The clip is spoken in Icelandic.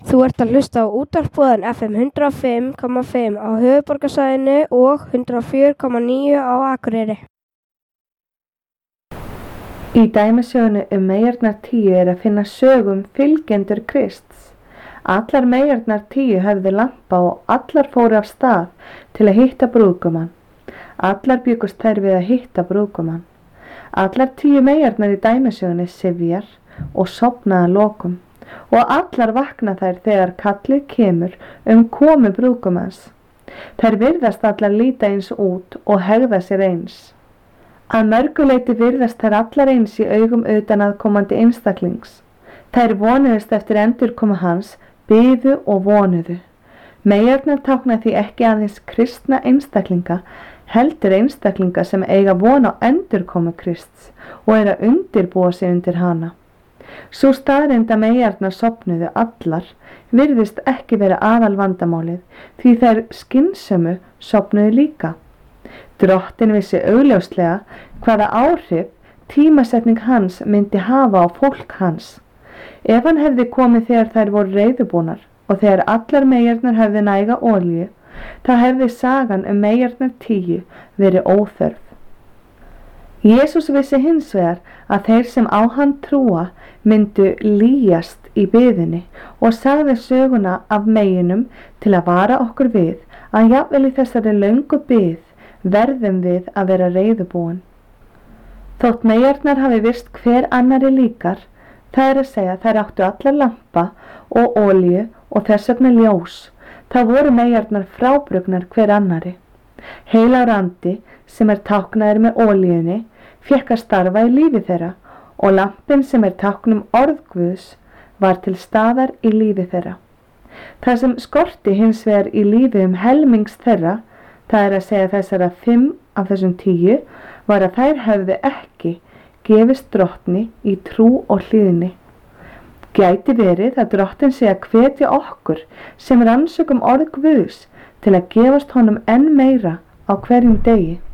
Þú ert að hlusta á útvarpsboðan FM 105,5 á höfuðborgarsvæðinu og 104,9 á Akureyri. Í dæmisögunni meyjarnar 10 að finna sögum fylgjendur Krists. Allar meyjarnar 10 höfðu lampa og allar fóru af stað til að hitta brúðgumann. Allar byggust þær við að hitta brúðgumann. Allar 10 meyjarnar í dæmisögunni syfjar og sofna að lokum. Og allar vakna þær þegar kallið kemur komu brúðgumanns. Þær virðast allar líta eins út og hegða sér eins. Að mörgu leyti virðast þær allar eins í augum utanaðkomandi einstaklings. Þær vonuðust eftir endurkomu hans, biðu og vonuðu. Meyjarnar tákna því ekki aðeins kristna einstaklinga, heldur einstaklinga sem eiga von á endurkomu Krists og að undirbúa sig undir hana. Sú staðreynd að meyjarnar sofnuðu allar virðist ekki vera aðal vandamálið því þær skynsömu sofnuðu líka. Drottinn vissi augljóslega hvaða áhrif tímasetning hans myndi hafa á fólk hans. Ef hann hefði komið þegar þær voru reiðubúnar og þegar allar meyjarnar hefði næga olíu, þá hefði sagan meyjarnar 10 verið óþörf. Jesús vissi hins vegar að þeir sem á hann trúa myndu lýjast í biðinni og sagði söguna af meyjunum til að vara okkur við að jafnvel í þessari löngu bið verðum við að vera reiðubúin. Þótt meyjarnar hafi virst hver annari líkar, það að segja þær áttu allar lampa og olíu og þess vegna ljós, þá voru meyjarnar frábrugnar hver annari. Heilagur andi sem táknaður með olíunni fékk að starfa í lífi þeirra og lampinn sem táknum orð Guðs var til staðar í lífi þeirra. Það sem skorti hins vegar í lífi helmings þeirra, það að segja þessara 5 af þessum 10, var að þær höfðu ekki gefist drottni í trú og hlýðni. Gæti verið að drottinn sé að hvetja okkur sem rannsökum orð Guðs til að gefast honum enn meira á hverjum degi.